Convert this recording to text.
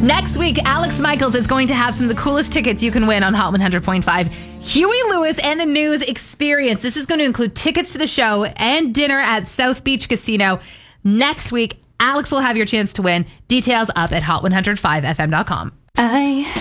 Next week, Alex Michaels is going to have some of the coolest tickets you can win on Hot 100.5. Huey Lewis and the News Experience. This is going to include tickets to the show and dinner at South Beach Casino. Next week, Alex will have your chance to win. Details up at hot105fm.com.